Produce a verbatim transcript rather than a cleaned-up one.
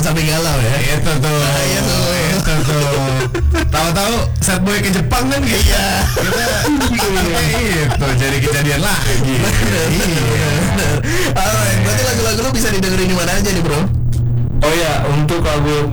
sampai galau ya. Itu tuh. Nah, iya tuh. Itu tuh. Tahu-tahu sad boy ke Jepang kan gitu. Iya. Kita itu jadi kejadian lagi. Iya. Alright, berarti lagu-lagu lu bisa didengerin di mana aja nih, Bro? Oh ya, untuk lagu